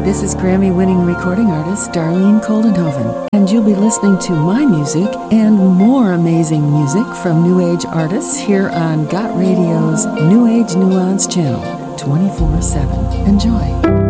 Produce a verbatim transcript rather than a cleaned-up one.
this is Grammy-winning recording artist Darlene Koldenhoven, and you'll be listening to my music and more amazing music from New Age artists here on Got Radio's New Age Nuance channel, twenty-four seven. Enjoy.